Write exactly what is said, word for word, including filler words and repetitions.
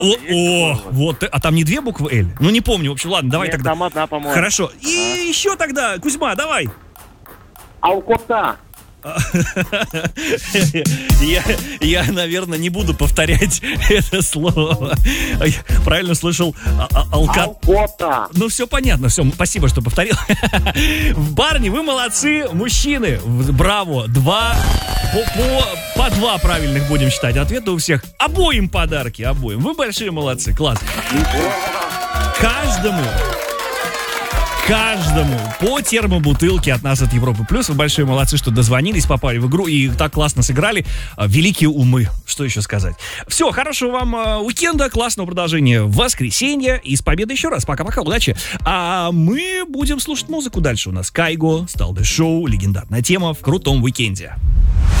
О, о, вот, а там не две буквы Л? Ну, не помню, в общем, ладно, давай Нет, тогда. там одна, по-моему. Хорошо. И Ага. еще тогда, Кузьма, давай. Алкота. Я, я, наверное, не буду повторять это слово. Я правильно слышал а, а, алка... Алкота. Ну, все понятно, все, спасибо, что повторил. Парни, вы молодцы, мужчины, браво, два, по, по, по два правильных будем считать ответы у всех. Обоим подарки, обоим, вы большие молодцы, класс. Каждому Каждому по термобутылке от нас, от Европы Плюс. Вы большие молодцы, что дозвонились, попали в игру и так классно сыграли. Великие умы, что еще сказать. Все, хорошего вам э, уикенда, классного продолжения воскресенья. И с победой еще раз. Пока-пока, удачи. А мы будем слушать музыку дальше. У нас Кайго, Сталде Шоу, легендарная тема в крутом уикенде.